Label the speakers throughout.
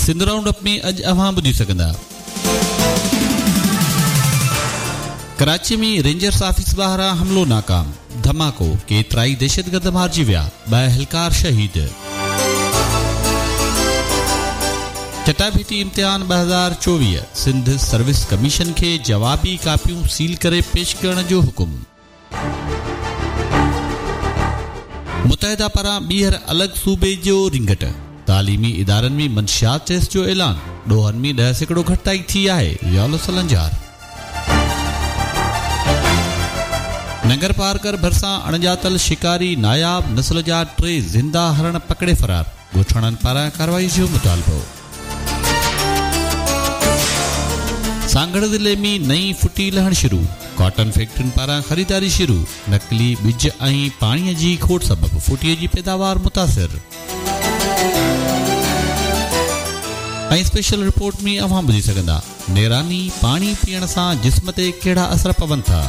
Speaker 1: Sindh round up में अॼु अवां ॿुधी सघंदा। कराची में रेंजर्स ऑफिस ॿाहिरां हमिलो नाकाम, धमाको, केतिराई दहशतगर्द मारिजी विया, 2 एहलकार शहीद। चटाभेटी इम्तिहान 2024, सिंध सर्विस कमीशन खे जवाबी कापियूं सील करे पेश करण जो हुकुम। मुतहदा पारां ॿीहर अलॻि सूबे जो रिंगट, तालीमी इदारनि में मंशियात टेस्ट जो ऐलान, ॾोहनि में 10% घटिताई थी आहे, यालो सलंजार। नगर पारकर भरिसां अणॼातल शिकारी नायाब नस्ल जा 3 ज़िंदा हरण पकड़े फरार, ॻोठाणनि पारां कार्रवाई जो मुतालबो। सांगड़ ज़िले में नई फुटी लहण शुरू, कॉटन फैक्ट्रियुनि पारां ख़रीदारी शुरू, नकली ॿिज ऐं पाणीअ जी खोट सबबि फुटीअ जी पैदावार मुतासिर। ऐं स्पेशल रिपोर्ट में अवां ॿुधी सघंदा, नेरानी पाणी पीअण सां जिस्म ते कहिड़ा असर पवनि था।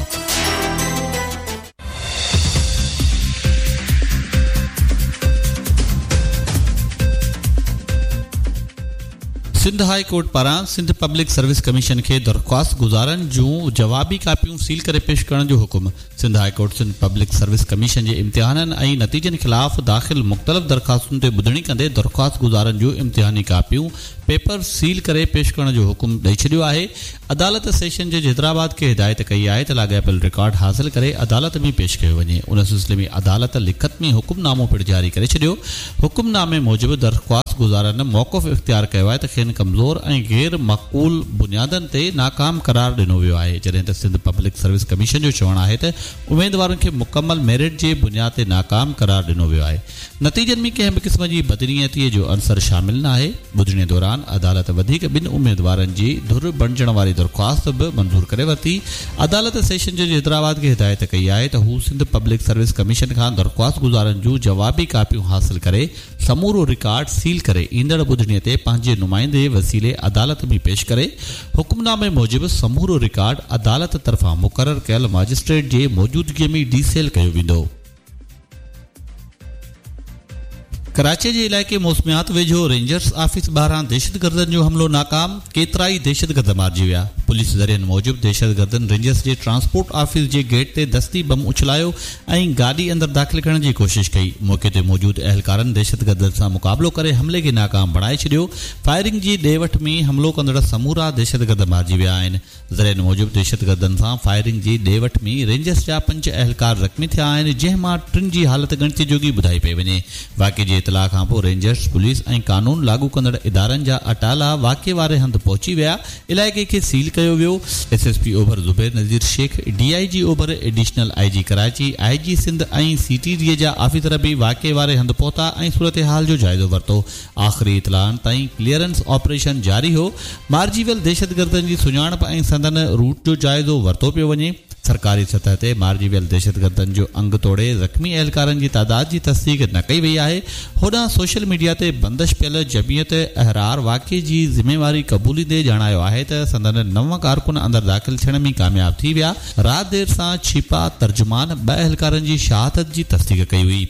Speaker 1: सिंध हाई कोर्ट पारां सिंध पब्लिक सर्विस कमीशन खे दरख़्वास्त गुज़ारनि जूं जवाबी कापियूं सील करे पेश करण जो हुकुम। Sindh high court Sindh public service commission जे इम्तिहाननि ऐं नतीजनि ख़िलाफ़ दाख़िल मुख़्तलिफ़ दरख़्वास्तुनि ते ॿुधणी कंदे दरख़्वास्त गुज़ारनि जूं इम्तिहानी कापियूं पेपर सील करे पेश करण जो हुकुम ॾेई छॾियो आहे। अदालत सेशन जे हैदराबाद खे हिदायत कई आहे त लाॻापियल रिकॉर्ड हासिल करे अदालत में पेश कयो वञे। उन सिलसिले में अदालत लिखत में हुकुमनामो पिणु जारी करे छॾियो। हुकुमनामे मूजिबि दरख़्वास्त गुज़ारनि मौक़िफ़ इख़्तियार कयो आहे त खेनि कमज़ोर ऐं गैर मक़बूल बुनियादनि ते नाकाम करार ॾिनो वियो आहे, जॾहिं त सिंध पब्लिक सर्विस कमीशन जो चवणु आहे त उमेदवारनि खे मुकमल मेरिट जे बुनियाद ते नाकाम करार ॾिनो वियो आहे। नतीजनि में कंहिं बि क़िस्म जी बदनीयतीअ जो अंसर शामिल न आहे। ॿुधणी दौरान अदालत वधीक 2 उमेदवारनि जी धुर बणजण वारी दरख़्वास्त बि मंज़ूर करे वरिती। अदालत सेशन जे हैदराबाद खे हिदायत कई आहे त हू सिंध पब्लिक सर्विस कमीशन खां दरख़्वास्त गुज़ारनि जूं जवाबी कापियूं हासिल करे समूरो रिकॉर्ड सील करे ईंदड़ ॿुधणीअ ते पंहिंजे नुमाइंदे वसीले अदालत में पेश करे। हुकुमनामे मूजिबि समूरो रिकॉर्ड अदालत तरफ़ां मुक़ररु कयल मजिस्ट्रेट जे मौजूदगीअ में डीसेल कयो वेंदो। कराची जे इलाइक़े मौसमियात वेझो रेंजर्स ऑफिस ॿाहिरां दहशतगर्दनि जो हमिलो नाकाम, केतिराई दहशतगर्द मारिजी विया। पुलिस ज़रियनि मूजिबि दहशतगर्दनि रेंजर्स जे ट्रांसपोर्ट ऑफिस जे गेट ते दस्ती बम उछलायो ऐं गाॾी अंदरि दाख़िल करण जी कोशिश कई। मौक़े ते मौजूद अहलकारनि दहशतगर्दनि सां मुक़ाबिलो करे हमले खे नाकाम बणाए छॾियो। फायरिंग जी ॾे वठ में हमलो कंदड़ समूरा दहशतगर्द मारिजी विया आहिनि। ज़रियनि मूजिबि दहशतगर्दनि सां फायरिंग जी ॾे वठ में रेंजर्स जा 5 अहलकार ज़ख़्मी थिया आहिनि, जंहिं मां 3 जी हालत ॻणिती जोगी ॿुधाई पई वञे। वाक़े जी इतलाह खां पोइ रेंजर्स, पुलिस ऐं कानून लागू कंदड़ इदारनि जा अटाला वाक़े वारे हंधि पहुची विया। इलाइक़े खे सील कयो वियो। SSP ओभर ज़ुबैर नज़ीर शेख, DIG ओभर additional IG Karachi, IG Sindh ऐं CTD जा ऑफिसर बि वाक़े वारे हंधि पहुता ऐं सूरत हाल जो जाइज़ो वरितो। आख़िरी इतलाहनि ताईं क्लियरेंस ऑपरेशन जारी हो। मारिजी वियल दहशतगर्दनि जी सुञाणप ऐं संदन रूट जो जाइज़ो वरितो पियो वञे। सरकारी सतह ते मारिजी वियल दहशतगर्दनि जो अंग तोड़े ज़ख़्मी अहलकारनि जी तादाद जी तस्दीक न कई वई आहे। होॾां सोशल मीडिया ते बंदिश पियल जमियत अहरार वाक़े जी ज़िम्मेवारी क़बूलींदे ॼाणायो आहे त संदन 9 कारकुन अंदरि दाख़िल थियण में कामयाब थी विया। राति देर सां छिपा तर्जुमान 2 अहलकारनि जी शहादत जी तस्दीक कई हुई।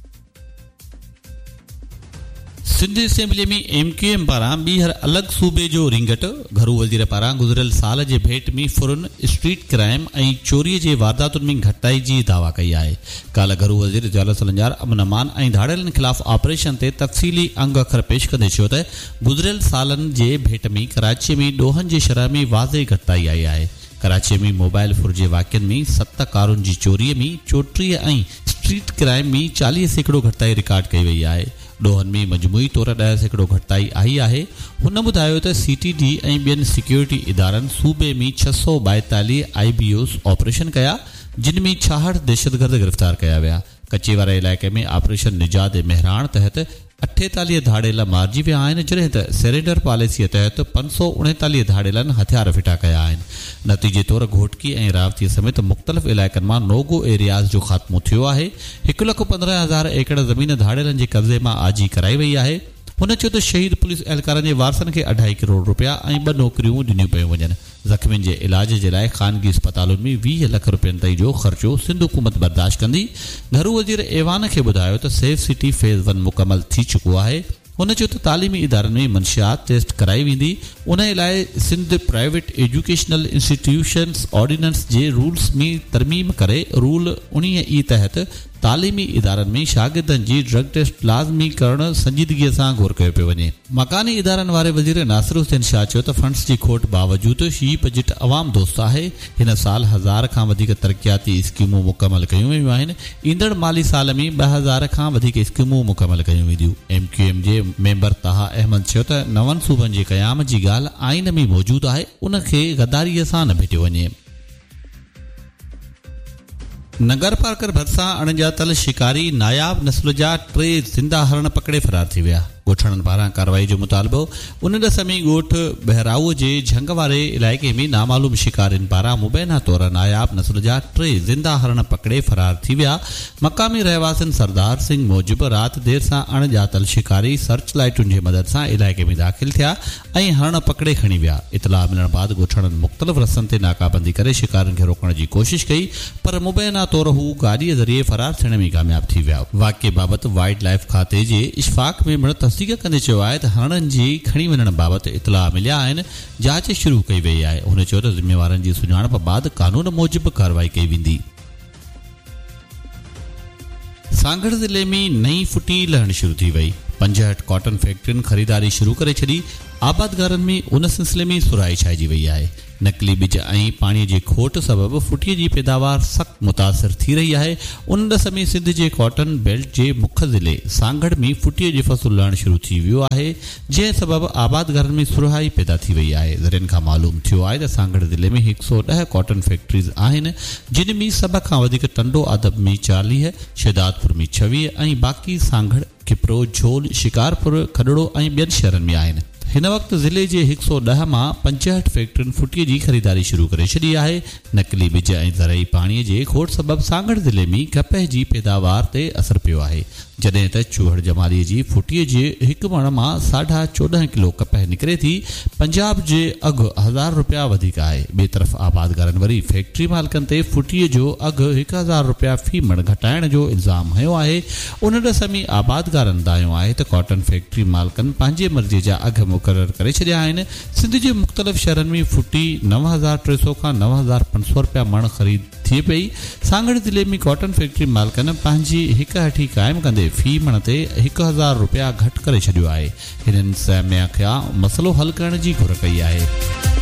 Speaker 1: सिंध असेंबली में MQM पारां ॿीहर अलॻि सूबे जो रिंगट, घरू वज़ीर पारां गुज़िरियल साल जे भेट में फुरन, स्ट्रीट क्राइम ऐं चोरीअ जे वारदातुनि में घटिताई जी दावा कई आहे। काल्ह घरू वज़ीर जाल सलंजार अमन अमान ऐं धाड़ियलनि ख़िलाफ़ ऑपरेशन ते तफ़सीली अंग अखर पेश कंदे चयो त गुज़िरियल सालनि जे भेट में कराची में ॾोहनि जी शरह में वाज़े घटिताई आई आहे। कराची में मोबाइल फुर जे वाक़िअनि में 7 कारुनि जी चोरीअ में 34 ऐं स्ट्रीट क्राइम में 40% घटिताई रिकॉर्ड कई वई आहे। ॾोहनि में मजमूई तौर 10% घटिताई आई आहे। हुन ॿुधायो त CTD ऐं ॿियनि सिक्योरिटी इदारनि सूबे में 642 IBOs ऑपरेशन कया, जिन में 66 दहशतगर्द गिरफ़्तार कया विया। कचेवारा इलाइक़े में ऑपरेशन निजात मेहरान तहत 48 धाड़ेला मारिजी विया आहिनि, जॾहिं त सरेंडर पॉलिसीअ तहत 539 धाड़ेलनि हथियार फिटा कया आहिनि। नतीजे तौर घोटकी ऐं रावतीअ समेत मुख़्तलिफ़ इलाइक़नि मां नोगो एरियाज़ जो ख़ात्मो थियो आहे। 1,15,000 एकड़ ज़मीन धाड़ेलनि जे कब्ज़े मां आजी कराई वई आहे। हुन चयो त शहीद पुलिस अहलकारनि जे वारसनि खे 2.5 करोड़ रुपया ऐं 2 नौकरियूं ॾिनियूं पियूं वञनि। ज़ख़्मियुनि जे इलाज जे लाइ ख़ानगी अस्पतालुनि में 20 लख रुपयनि ताईं जो ख़र्चो सिंध हुकूमत बर्दाश्त कंदी। घरू वज़ीर ऐवान खे ॿुधायो त सेफ सिटी फेज़ 1 मुकमल थी चुको आहे। हुन चयो त तालीमी इदारनि में मंशियात टेस्ट कराई वेंदी। उन लाइ Sindh private educational institutions ordinance जे रूल्स में तरमीम करे रूल 19 तहत तालीमी इदारनि में शागिर्दनि जी ड्रग टेस्ट लाज़मी करण संजीदगीअ सां गौर कयो पियो वञे। मकानी इदारनि वारे वज़ीर नासिर हुसैन शाह चयो त फंड्स जी खोट बावजूद शी बजट अवाम दोस्त आहे। हिन साल 1000 खां वधीक तरक़ियाती स्कीमूं मुकमल कयूं वयूं आहिनि। ईंदड़ माली साल में 2000 खां वधीक स्कीमूं मुकमल कयूं वेंदियूं। MQM जे मेंबर ताहा अहमद चयो त नवनि सूबनि जे क़याम जी ॻाल्हि आइन में मौजूदु आहे, उन खे गद्दारीअ सां न भेटियो वञे। नगर पार्कर भरिसां अणॼातल शिकारी नायाब नस्ल जा 3 ज़िंदा हरण पकड़े फरार थी विया। ॻोठणनि पारां कार्रवाई जो मुतालबो। उन दसमी ॻोठ बहराऊ जे झंग वारे इलाइक़े में नामालूम शिकारियुनि पारां मुबैना तौर नायाब नस्ल जा 3 ज़िंदा हरण पकड़े फरार थी विया। मक़ामी रहवासिन सरदार सिंह मूजिब राति देर सां अणॼातल शिकारी सर्च लाइटुनि जी मदद सां इलाइक़े में दाख़िल थिया ऐं हरण पकड़े खणी विया। इतला मिलण बाद ॻोठणनि मुख़्तलिफ़ रस्तनि ते नाकाबंदी करे शिकारियुनि खे रोकण जी कोशिश कई, पर मुबैना तौर हू गाॾीअ ज़रिए फरार थियण में कामयाब थी विया। वाक़िए बाबति वाइल्ड लाइफ खाते जे इशफाक़ में पिणु तस्दीक कंदे चयो आहे त हरणनि जी खणी वञण बाबति इतला मिलिया आहिनि। जांच शुरू कई वई आहे। हुन चयो त ज़िम्मेवारनि जी सुञाणप बाद कानून मूजिबि कार्रवाई कई वेंदी। सांगड़ ज़िले में नई फुटी लहण शुरू थी वई। 65 कॉटन फैक्ट्रियुनि ख़रीदारी शुरू करे छॾी। आबादगारनि में उन सिलसिले में सुराई छाइजी वई आहे। नकली बिज ऐं पाणीअ जी खोट सबबि फुटीअ जी पैदावार सख़्तु मुतासिर थी रही आहे। उन समय सिंध जे कॉटन बेल्ट जे मुख्य ज़िले सांगड़ में फुटीअ जी फसल लहण शुरू थी वियो आहे, जंहिं सबबि आबादगारनि में सुराई पैदा थी वई आहे। ज़रियनि खां मालूम थियो आहे त सांगड़ ज़िले में 110 कॉटन फैक्ट्रीज़ आहिनि, जिन में सभ खां वधीक टंडो आदब में 40, शहदादपुर में 26 ऐं बाक़ी सांगड़, किपरो, झोल, शिकारपुर, खडड़ो ऐं ॿियनि शहरनि में आहिनि। हिन वक़्तु ज़िले जे 110 मां 65 फैक्ट्रियुनि फुटीअ जी ख़रीदारी शुरू करे छॾी आहे। नकली बिज ऐं ज़रई पाणीअ जे खोट सबबि सांगड़ ज़िले में कपह जी पैदावार ते असर पियो आहे, जॾहिं त चूहड़ जमालीअ जी फुटीअ जे हिकु मण मां 14.5 किलो कपह निकिरे थी। पंजाब जे अघु 1000 रुपया वधीक आहे। ॿिए तरफ़ आबादगारनि वरी फैक्ट्री मालिकनि ते फुटीअ जो अघु 1000 रुपया फी मण घटाइण जो इल्ज़ाम हयो आहे। उन समय आबादगारनि दायो आहे त कॉटन फैक्ट्री मालिकनि पंहिंजे मर्ज़ीअ जा अघ मुक़रर करे छॾिया आहिनि। सिंध जे मुख़्तलिफ़ शहरनि में फुटी 9300 खां 9500 रुपया मण ख़रीद थी पई। सांगड़ ज़िले में कॉटन फैक्ट्री मालिकनि पंहिंजी हिकु हठी क़ाइमु कंदे फी मण ते 1000 रुपया घटि करे छॾियो आहे। हिननि साम्या खां मसइलो हल करण जी घुर कई आहे।